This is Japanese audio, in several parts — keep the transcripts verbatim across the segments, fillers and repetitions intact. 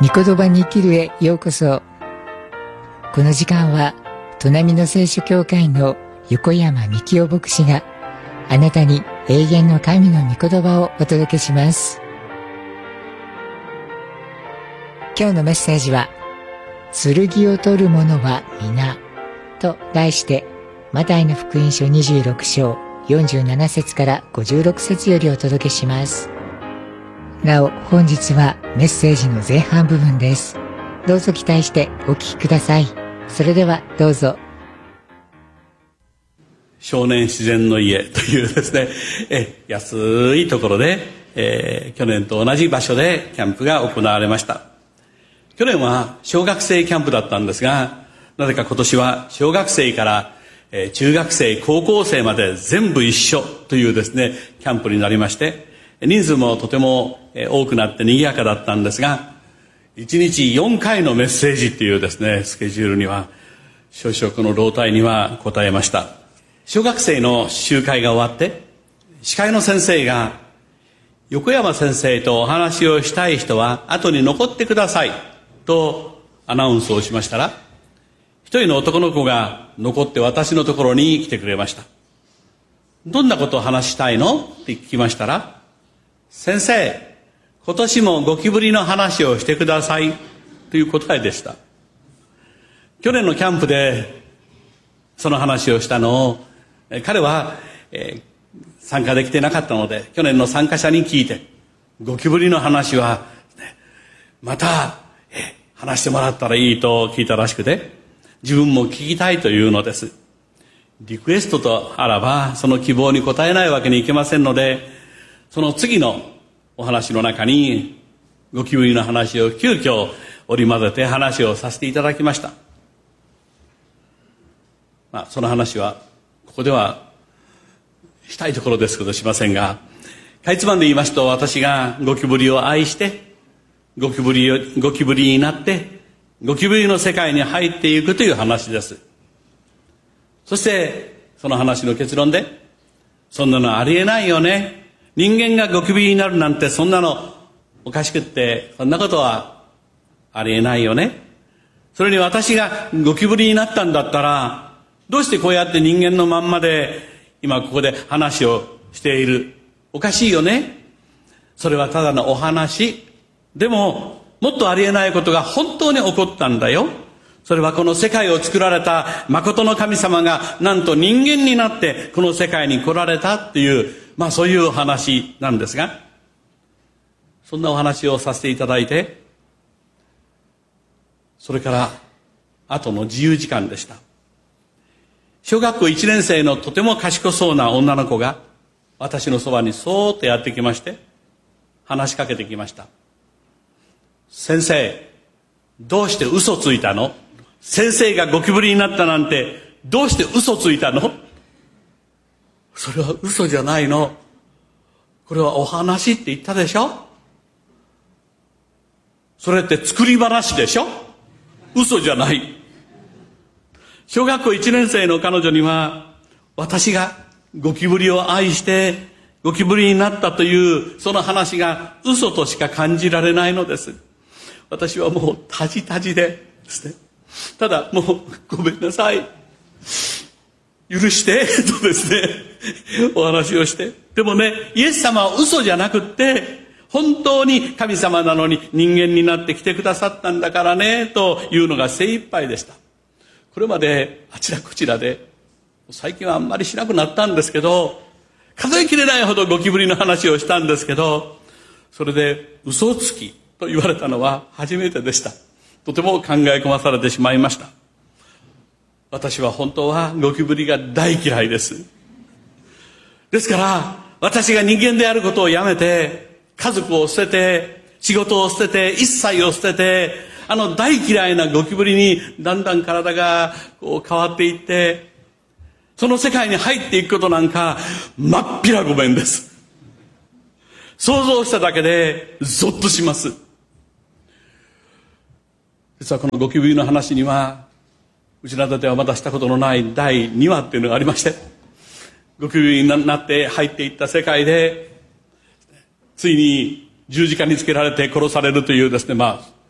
御言葉に生きるへようこそ。この時間は砺波の聖書教会の横山幹夫牧師があなたに永遠の神の御言葉をお届けします。今日のメッセージは、剣を取る者は皆と題して、マタイの福音書にじゅうろく章よんじゅうなな節からごじゅうろく節よりお届けします。なお、本日はメッセージの前半部分です。どうぞ期待してお聞きください。それではどうぞ。 少年自然の家というですね、え安いところで、えー、去年と同じ場所でキャンプが行われました。去年は小学生キャンプだったんですが、なぜか今年は小学生から、えー、中学生、高校生まで全部一緒というですね、キャンプになりまして、人数もとても多くなって賑やかだったんですが、いちにちよんかいのメッセージっていうですね、スケジュールには少々この老体には応えました。小学生の集会が終わって、司会の先生が、横山先生とお話をしたい人は後に残ってくださいとアナウンスをしましたら、一人の男の子が残って私のところに来てくれました。どんなことを話したいのって聞きましたら、先生、今年もゴキブリの話をしてくださいという答えでした。去年のキャンプでその話をしたのを、彼は、えー、参加できてなかったので、去年の参加者に聞いて、ゴキブリの話は、ね、また、えー、話してもらったらいいと聞いたらしくて、自分も聞きたいというのです。リクエストとあらば、その希望に応えないわけにいけませんので、その次のお話の中にゴキブリの話を急遽織り交ぜて話をさせていただきました。まあ、その話はここではしたいところですけどしませんが、かいつまんで言いますと、私がゴキブリを愛してゴキブリをゴキブリになってゴキブリの世界に入っていくという話です。そしてその話の結論で、そんなのありえないよね、人間がゴキブリになるなんてそんなのおかしくって、そんなことはありえないよね。それに私がゴキブリになったんだったら、どうしてこうやって人間のまんまで今ここで話をしている、おかしいよね。それはただのお話でも、もっとありえないことが本当に起こったんだよ。それはこの世界を作られた誠の神様がなんと人間になってこの世界に来られたっていう、まあそういうお話なんですが、そんなお話をさせていただいて、それから後の自由時間でした。小学校いちねん生のとても賢そうな女の子が私のそばにそーっとやってきまして、話しかけてきました。先生、どうして嘘ついたの？先生がゴキブリになったなんてどうして嘘ついたの？それは嘘じゃないの。これはお話って言ったでしょ。それって作り話でしょ。嘘じゃない。小学校いちねん生の彼女には、私がゴキブリを愛してゴキブリになったというその話が嘘としか感じられないのです。私はもうタジタジでですね、ただもうごめんなさい、許してとですね、お話をして、でもね、イエス様は嘘じゃなくって本当に神様なのに人間になって来てくださったんだからねというのが精一杯でした。これまであちらこちらで、最近はあんまりしなくなったんですけど、数えきれないほどゴキブリの話をしたんですけど、それで嘘つきと言われたのは初めてでした。とても考え込まされてしまいました。私は本当はゴキブリが大嫌いです。ですから私が人間であることをやめて、家族を捨てて、仕事を捨てて、一切を捨てて、あの大嫌いなゴキブリにだんだん体がこう変わっていって、その世界に入っていくことなんかまっぴらごめんです。想像しただけでゾッとします。実はこのゴキブリの話には、うちなどではまだしたことのないだいにわっていうのがありまして、ゴキブリになって入っていった世界で、ついに十字架につけられて殺されるというですね、まあ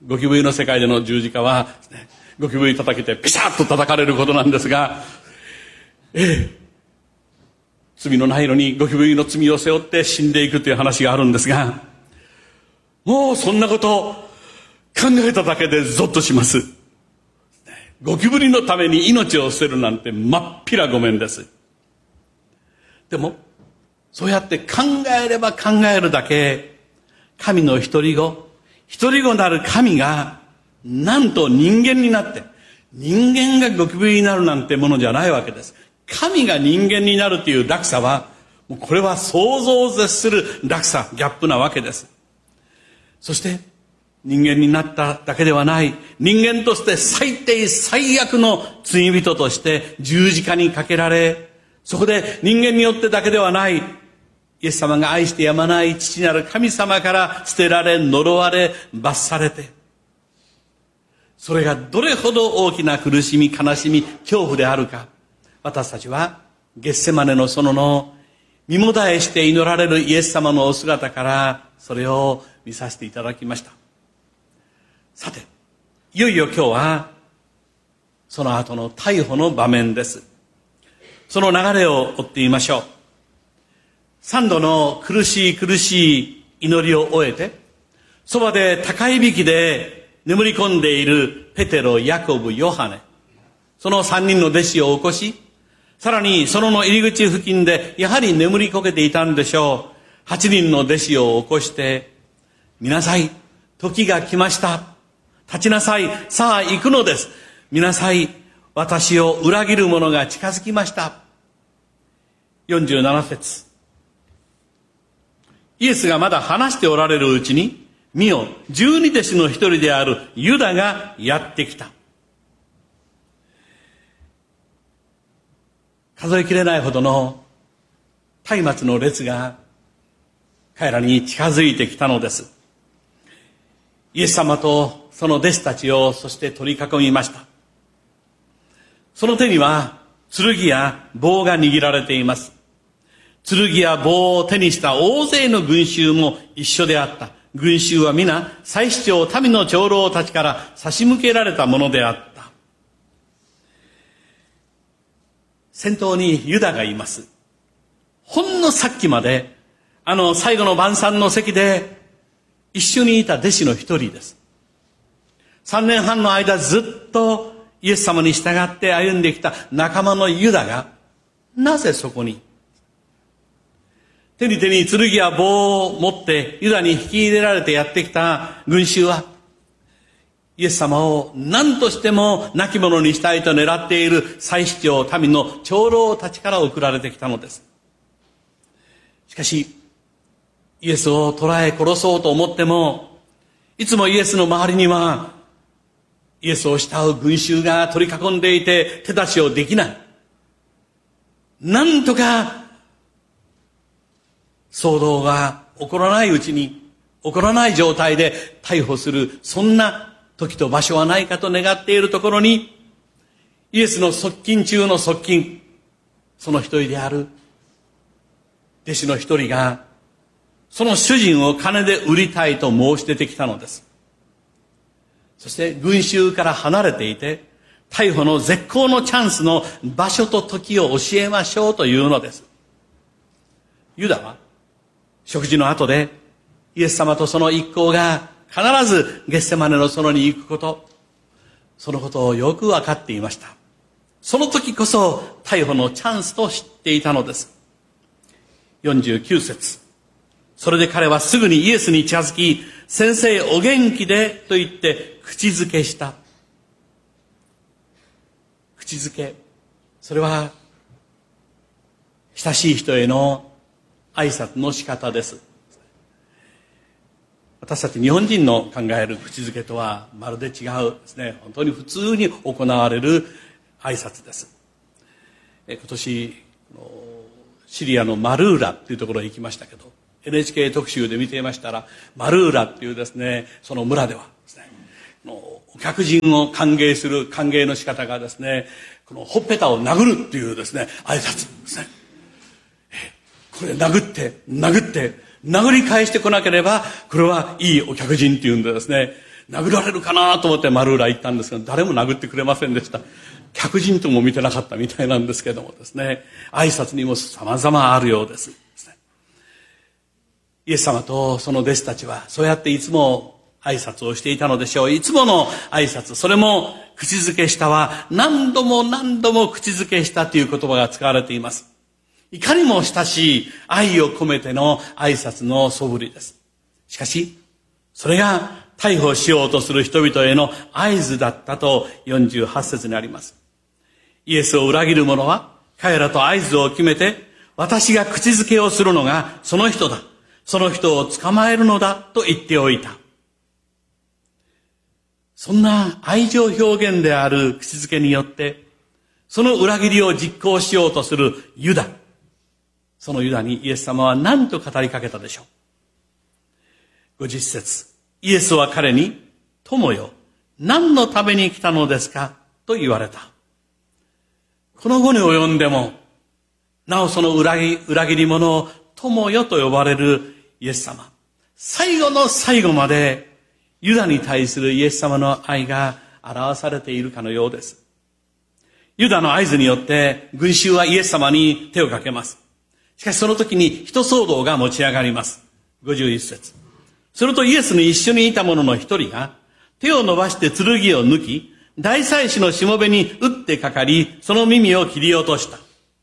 ゴキブリの世界での十字架は、ね、ゴキブリ叩けてピシャッと叩かれることなんですが、ええ、罪のないのにゴキブリの罪を背負って死んでいくという話があるんですが、もうそんなことを考えただけでゾッとします。ゴキブリのために命を捨てるなんてまっぴらごめんです。でもそうやって考えれば考えるだけ、神の独り子、独り子なる神がなんと人間になって、人間がゴキブリになるなんてものじゃないわけです。神が人間になるという落差は、もうこれは想像を絶する落差、ギャップなわけです。そして人間になっただけではない、人間として最低最悪の罪人として十字架にかけられ、そこで人間によってだけではない、イエス様が愛してやまない父なる神様から捨てられ、呪われ、罰されて、それがどれほど大きな苦しみ、悲しみ、恐怖であるか、私たちはゲッセマネの園の身もだえして祈られるイエス様のお姿からそれを見させていただきました。さて、いよいよ今日はその後の逮捕の場面です。その流れを追ってみましょう。三度の苦しい苦しい祈りを終えて、そばで高いびきで眠り込んでいるペテロ、ヤコブ、ヨハネ、その三人の弟子を起こし、さらにそのの入り口付近でやはり眠りこけていたんでしょう。八人の弟子を起こして、見なさい、時が来ました。立ちなさい、さあ行くのです。見なさい、私を裏切る者が近づきました。よんじゅうなな節。イエスがまだ話しておられるうちに、見よ、十二弟子の一人であるユダがやってきた。数えきれないほどの松明の列が彼らに近づいてきたのです。イエス様とその弟子たちをそして取り囲みました。その手には剣や棒が握られています。剣や棒を手にした大勢の群衆も一緒であった。群衆は皆祭司長、民の長老たちから差し向けられたものであった。先頭にユダがいます。ほんのさっきまであの最後の晩餐の席で一緒にいた弟子の一人です。三年半の間ずっとイエス様に従って歩んできた仲間のユダがなぜそこに、手に手に剣や棒を持ってユダに引き入れられてやってきた群衆は、イエス様を何としても亡き者にしたいと狙っている祭司長、民の長老たちから送られてきたのです。しかしイエスを捕らえ殺そうと思っても、いつもイエスの周りにはイエスを慕う群衆が取り囲んでいて手出しをできない。なんとか騒動が起こらないうちに、起こらない状態で逮捕する、そんな時と場所はないかと願っているところに、イエスの側近中の側近、その一人である弟子の一人が、その主人を金で売りたいと申し出てきたのです。そして群衆から離れていて、逮捕の絶好のチャンスの場所と時を教えましょうというのです。ユダは食事の後でイエス様とその一行が必ずゲッセマネの園に行くこと、そのことをよく分かっていました。その時こそ逮捕のチャンスと知っていたのです。よんじゅうきゅう節。それで彼はすぐにイエスに近づき、先生お元気でと言って口づけした。口づけ、それは親しい人への挨拶の仕方です。私たち日本人の考える口づけとはまるで違うですね。本当に普通に行われる挨拶です。今年シリアのマルーラというところへ行きましたけど、エヌエイチケー 特集で見ていましたら、マルーラっていうですね、その村ではですね、お客人を歓迎する歓迎の仕方がですね、このほっぺたを殴るっていうですね、挨拶ですね。これ殴って、殴って、殴り返してこなければ、これはいいお客人っていうんでですね、 殴られるかなと思って丸浦行ったんですが、誰も殴ってくれませんでした。客人とも見てなかったみたいなんですけどもですね、挨拶にも様々あるようです。イエス様とその弟子たちはそうやっていつも挨拶をしていたのでしょう。いつもの挨拶、それも口づけしたは何度も何度も口づけしたという言葉が使われています。いかにも親しい愛を込めての挨拶の素振りです。しかし、それが逮捕しようとする人々への合図だったとよんじゅうはち節にあります。イエスを裏切る者は彼らと合図を決めて、私が口づけをするのがその人だ。その人を捕まえるのだと言っておいた。そんな愛情表現である口づけによって、その裏切りを実行しようとするユダ。そのユダにイエス様は何と語りかけたでしょう。ごじゅっ節。イエスは彼に、友よ、何のために来たのですかと言われた。この後に及んでも、なおその裏切、裏切り者を友よと呼ばれるイエス様。最後の最後までユダに対するイエス様の愛が表されているかのようです。ユダの合図によって群衆はイエス様に手をかけます。しかしその時に人騒動が持ち上がります。ごじゅういち節。するとイエスに一緒にいた者の一人が手を伸ばして剣を抜き、大祭司のしもべに打ってかかり、その耳を切り落とした。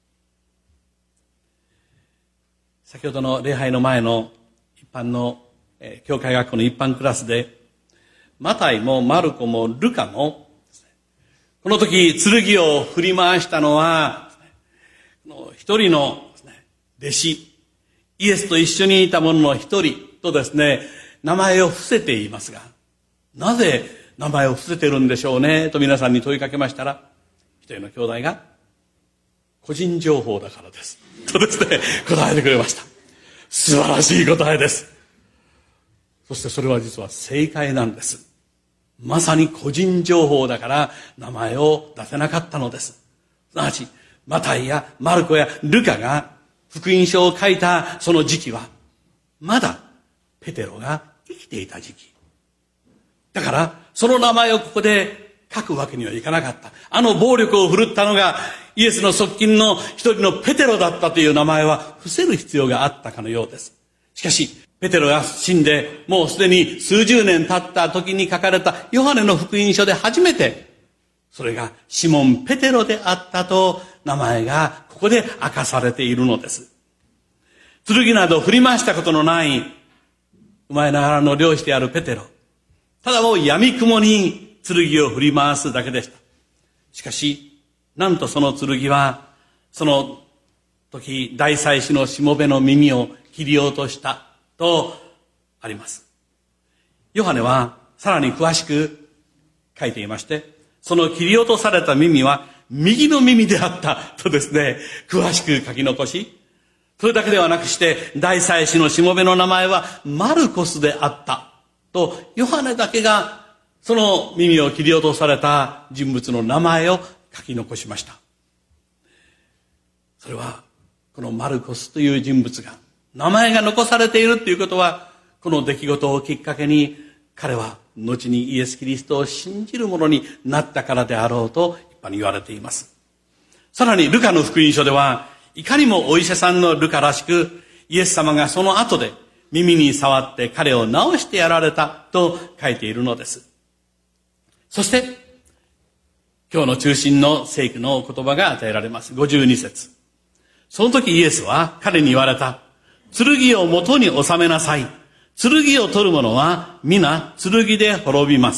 先ほどの礼拝の前の一般の、えー、教会学校の一般クラスで、マタイもマルコもルカも、この時剣を振り回したのは、一人の弟子、イエスと一緒にいた者の一人とですね、名前を伏せていますが、なぜ名前を伏せてるんでしょうねと皆さんに問いかけましたら、一人の兄弟が、個人情報だからです。とですね、答えてくれました。素晴らしい答えです。そしてそれは実は正解なんです。まさに個人情報だから名前を出せなかったのです。すなわち、マタイやマルコやルカが福音書を書いたその時期は、まだペテロが生きていた時期。だから、その名前をここで書くわけにはいかなかった。あの暴力を振るったのがイエスの側近の一人のペテロだったという名前は伏せる必要があったかのようです。しかし、ペテロが死んでもうすでに数十年経った時に書かれたヨハネの福音書で初めて、それがシモン・ペテロであったと名前がここで明かされているのです。剣など振り回したことのない、うまいながらの漁師であるペテロ。ただもう闇雲に剣を振り回すだけでした。しかし、なんとその剣は、その時大祭司のしもべの耳を切り落としたとあります。ヨハネはさらに詳しく書いていまして、その切り落とされた耳は右の耳であったとですね、詳しく書き残し、それだけではなくして大祭司のしもべの名前はマルコスであったと、ヨハネだけがその耳を切り落とされた人物の名前を書き残しました。それはこのマルコスという人物が名前が残されているということは、この出来事をきっかけに彼は後にイエス・キリストを信じる者になったからであろうと一般に言われています。さらにルカの福音書では、いかにもお医者さんのルカらしく、イエス様がその後で耳に触って彼を治してやられたと書いているのです。そして今日の中心の聖句の言葉が与えられます。ごじゅうに節。その時イエスは彼に言われた。剣を元に収めなさい。剣を取る者は皆剣で滅びます。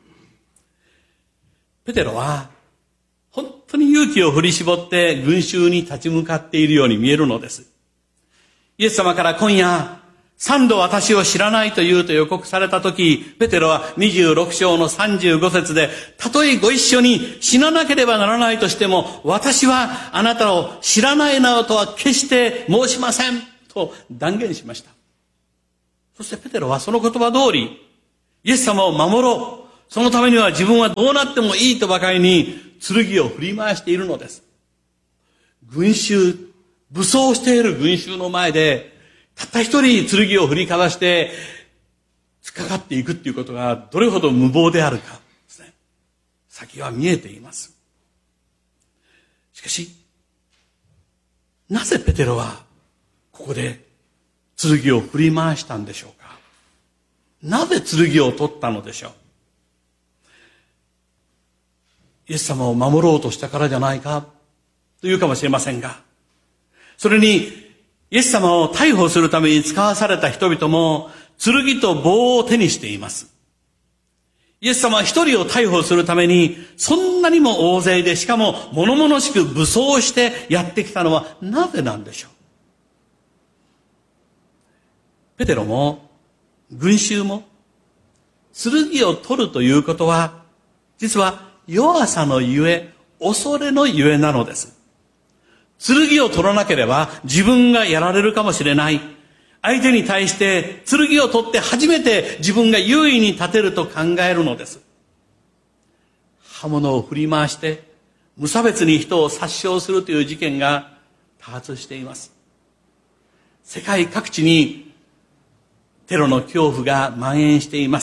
ペテロは本当に勇気を振り絞って群衆に立ち向かっているように見えるのです。イエス様から今夜三度私を知らないと言うと予告されたとき、ペテロはにじゅうろく章のさんじゅうご節で、たとえご一緒に死ななければならないとしても、私はあなたを知らないなどとは決して申しませんと断言しました。そしてペテロはその言葉通り、イエス様を守ろう。そのためには自分はどうなってもいいとばかりに剣を振り回しているのです。群衆、武装している群衆の前で、たった一人剣を振りかざして突っかかっっていくっていうことがどれほど無謀であるかですね。先は見えています。しかし、なぜペテロはここで剣を振り回したんでしょうか。なぜ剣を取ったのでしょう。イエス様を守ろうとしたからじゃないかというかもしれませんが、それにイエス様を逮捕するために使わされた人々も剣と棒を手にしています。イエス様は一人を逮捕するためにそんなにも大勢で、しかも物々しく武装してやってきたのはなぜなんでしょう。ペテロも群衆も剣を取るということは、実は弱さのゆえ、恐れのゆえなのです。剣を取らなければ自分がやられるかもしれない。相手に対して剣を取って初めて自分が優位に立てると考えるのです。刃物を振り回して無差別に人を殺傷するという事件が多発しています。世界各地にテロの恐怖が蔓延しています。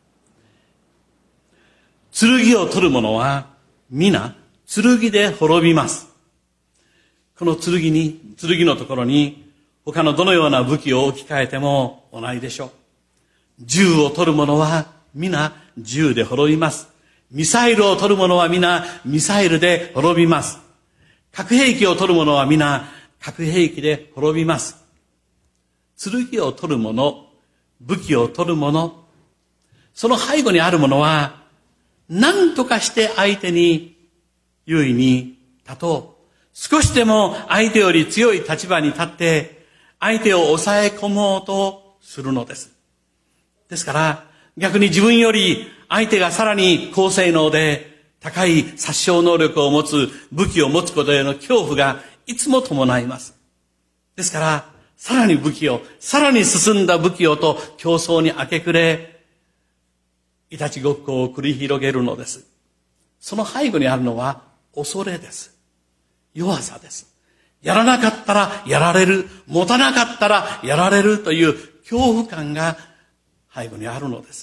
剣を取る者は皆剣で滅びます。この剣に、剣のところに他のどのような武器を置き換えても同じでしょう。銃を取る者は皆銃で滅びます。ミサイルを取る者は皆ミサイルで滅びます。核兵器を取る者は皆核兵器で滅びます。剣を取る者、武器を取る者、その背後にある者は何とかして相手に優位に立とう。少しでも相手より強い立場に立って相手を抑え込もうとするのです。ですから逆に自分より相手がさらに高性能で高い殺傷能力を持つ武器を持つことへの恐怖がいつも伴います。ですからさらに武器を、さらに進んだ武器をと競争に明け暮れ、いたちごっこを繰り広げるのです。その背後にあるのは恐れです。弱さです。やらなかったらやられる、持たなかったらやられるという恐怖感が背後にあるのです。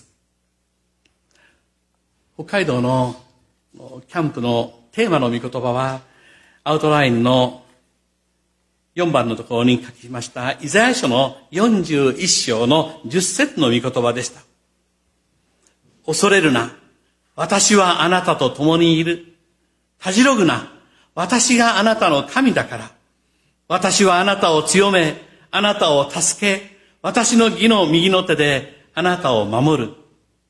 北海道のキャンプのテーマの御言葉は、アウトラインのよんばんのところに書きましたイザヤ書のよんじゅういっ章のじゅっ節の御言葉でした。恐れるな、私はあなたと共にいる。たじろぐな、私があなたの神だから。私はあなたを強め、あなたを助け、私の義の右の手であなたを守る。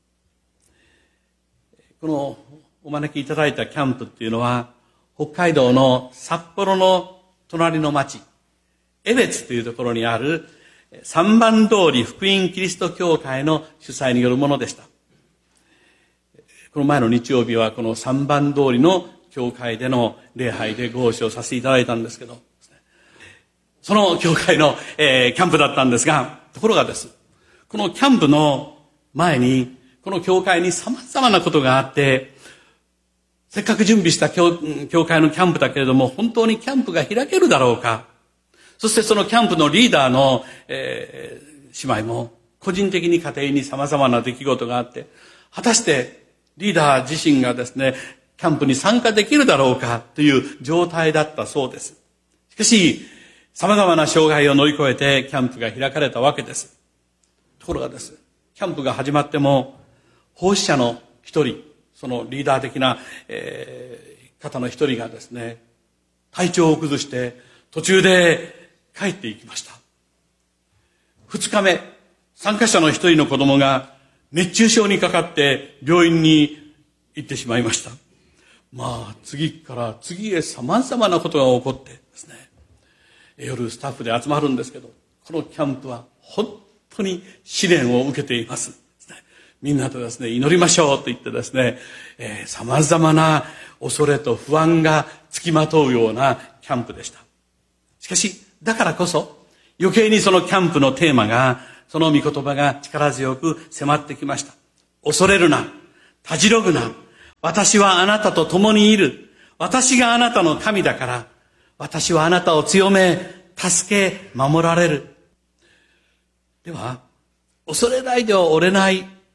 このお招きいただいたキャンプっていうのは、北海道の札幌の隣の町、江別というところにある三番通り福音キリスト教会の主催によるものでした。この前の日曜日はこの三番通りの教会での礼拝でご奉仕をさせていただいたんですけど、その教会の、えー、キャンプだったんですが、ところがです、このキャンプの前にこの教会に様々なことがあって、せっかく準備した教、教会のキャンプだけれども、本当にキャンプが開けるだろうか。そしてそのキャンプのリーダーの、えー、姉妹も個人的に家庭に様々な出来事があって、果たしてリーダー自身がですね、キャンプに参加できるだろうかという状態だったそうです。しかし、様々な障害を乗り越えてキャンプが開かれたわけです。ところがです、キャンプが始まっても、奉仕者の一人、そのリーダー的な、えー、方の一人がですね、体調を崩して途中で帰っていきました。二日目、参加者の一人の子供が熱中症にかかって病院に行ってしまいました。まあ、次から次へ様々なことが起こってですね、夜スタッフで集まるんですけど、このキャンプは本当に試練を受けています。みんなとですね、祈りましょうと言ってですね、えー、様々な恐れと不安がつきまとうようなキャンプでした。しかし、だからこそ、余計にそのキャンプのテーマが、その御言葉が力強く迫ってきました。恐れるな、たじろぐな、私はあなたと共にいる。私があなたの神だから、私はあなたを強め、助け、守られる。では、恐れないでは折れない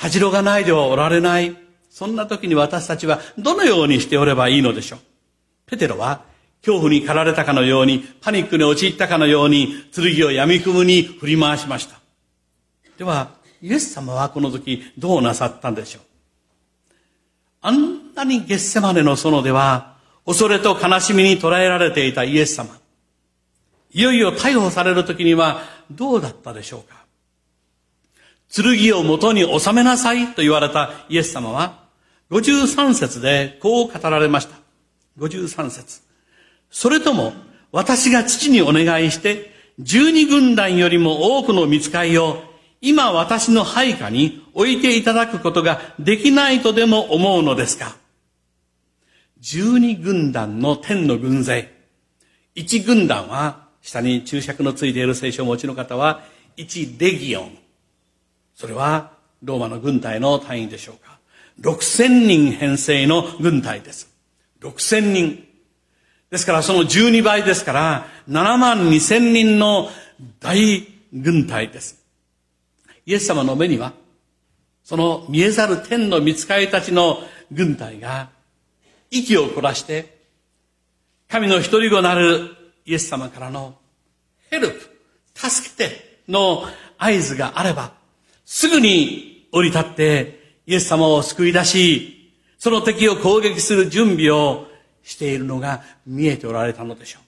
恥じろがないではおられない。そんな時に私たちはどのようにしておればいいのでしょう。ペテロは恐怖に駆られたかのように、パニックに陥ったかのように、剣を闇雲に振り回しました。では、イエス様はこの時どうなさったんでしょう。あんなにゲッセマネの園では、恐れと悲しみに捉えられていたイエス様。いよいよ逮捕される時にはどうだったでしょうか。剣を元に収めなさいと言われたイエス様は、ごじゅうさん節でこう語られました。ごじゅうさん節。それとも、私が父にお願いして、十二軍団よりも多くの御使いを、今私の配下に置いていただくことができないとでも思うのですか。十二軍団の天の軍勢。一軍団は、下に注釈のついている聖書をお持ちの方は、一レギオン。それは、ローマの軍隊の単位でしょうか。六千人編成の軍隊です。六千人。ですからそのじゅうにばいですから、ななまんにせんにんの大軍隊です。イエス様の目には、その見えざる天の御使いたちの軍隊が、息を凝らして、神の一人子なるイエス様からのヘルプ、助けての合図があれば、すぐに降り立ってイエス様を救い出し、その敵を攻撃する準備をしているのが見えておられたのでしょう。